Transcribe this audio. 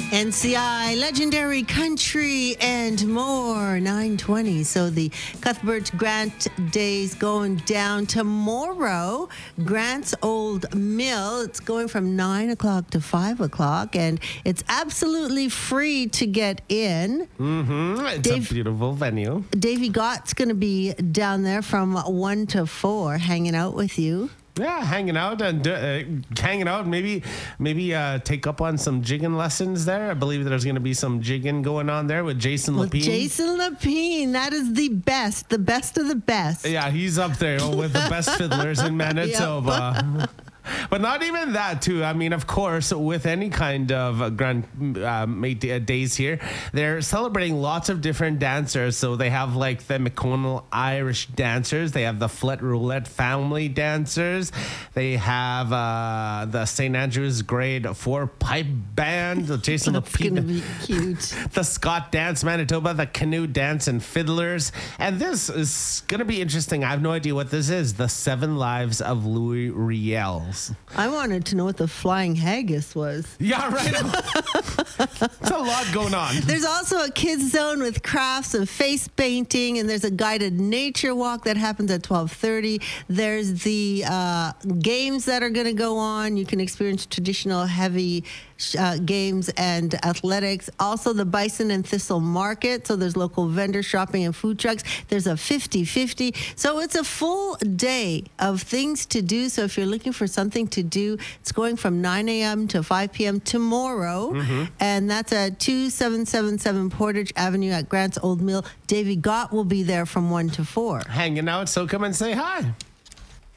NCI, Legendary Country, and more. 9:20. So the Cuthbert Grant Days going down tomorrow. Grant's Old Mill. It's going from 9 o'clock to 5 o'clock, and it's absolutely free to get in. It's a beautiful venue. Davey Gott's going to be down there from 1 to 4 hanging out with you. Yeah, hanging out and maybe take up on some jigging lessons there. I believe there's going to be some jigging going on there with Jason Lapine. Jason Lapine, that is the best of the best. Yeah, he's up there with the best fiddlers in Manitoba. But not even that, too. I mean, of course, with any kind of Grand Days here, they're celebrating lots of different dancers. So they have like the McConnell Irish dancers. They have the Flet Roulette family dancers. They have the St. Andrew's Grade 4 pipe band. The Jason Lapine. That's going to be cute. The Scott Dance Manitoba, the Canoe Dance and Fiddlers. And this is going to be interesting. I have no idea what this is. The 7 Lives of Louis Riel. I wanted to know what the flying haggis was. Yeah, right. It's a lot going on. There's also a kids zone with crafts and face painting, and there's a guided nature walk that happens at 12:30. There's the games that are going to go on. You can experience traditional heavy games and athletics. Also the Bison and Thistle Market. So there's local vendor shopping and food trucks. There's a 50-50. So it's a full day of things to do. So if you're looking for something to do, it's going from 9 a.m. to 5 p.m. tomorrow. And that's at 2777 Portage Avenue at Grant's Old Mill. Davey Gott will be there from 1 to 4. Hanging out, so come and say hi.